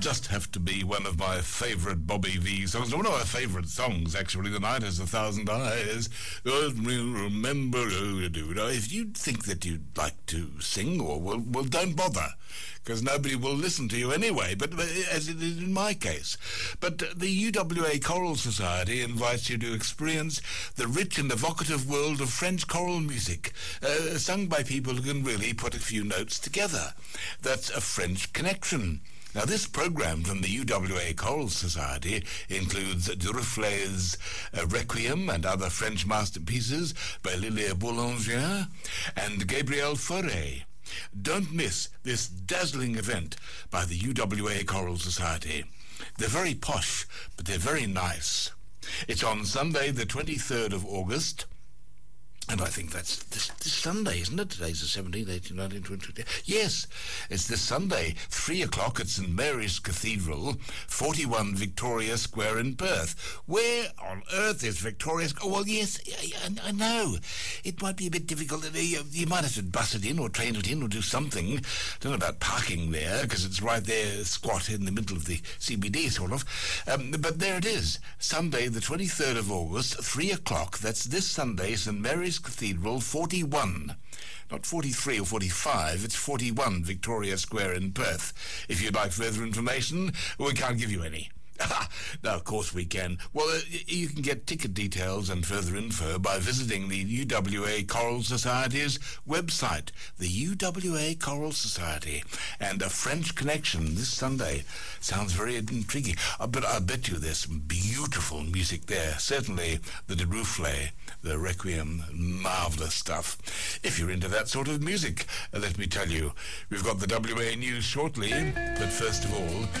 just have to be one of my favourite Bobby V songs. One of my favourite songs, actually. The Night Has 1,000 Eyes. Remember. If you think that you'd like to sing, well, don't bother, because nobody will listen to you anyway, but as it is in my case. But the UWA Choral Society invites you to experience the rich and evocative world of French choral music, sung by people who can really put a few notes together. That's a French connection. Now, this program from the UWA Choral Society includes Duruflé's Requiem and other French masterpieces by Lilia Boulanger and Gabriel Fauré. Don't miss this dazzling event by the UWA Choral Society. They're very posh, but they're very nice. It's on Sunday, the 23rd of August, and I think that's this Sunday, isn't it? Today's the 17th, 18th, 19th, 20th. Yes, it's this Sunday, 3 o'clock at St Mary's Cathedral, 41 Victoria Square in Perth. Where on earth is Victoria Square? Well, yes, I know. It might be a bit difficult. You might have to bus it in or train it in or do something. I don't know about parking there, because it's right there, squat in the middle of the CBD, sort of. But there it is, Sunday, the 23rd of August, 3 o'clock. That's this Sunday, St Mary's Cathedral, 41. Not 43 or 45, it's 41 Victoria Square in Perth. If you'd like further information, we can't give you any. No, of course we can. Well, you can get ticket details and further info by visiting the UWA Choral Society's website, the UWA Choral Society, and a French connection this Sunday. Sounds very intriguing. But I bet you there's some beautiful music there. Certainly the Duruflé, the Requiem, marvellous stuff. If you're into that sort of music, let me tell you, we've got the WA News shortly, but first of all,